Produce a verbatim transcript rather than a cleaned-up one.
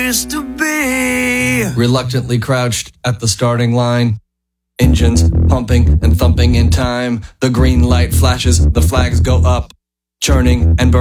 used to be. Reluctantly crouched at the starting line. Engines pumping and thumping in time. The green light flashes, the flags go up. Churning and burning.